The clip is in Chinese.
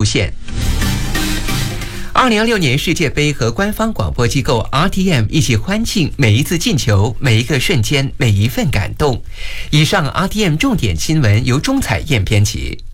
现。2026年世界杯和官方广播机构 RTM 一起欢庆每一次进球、每一个瞬间、每一份感动。以上 RTM 重点新闻由钟彩燕编辑。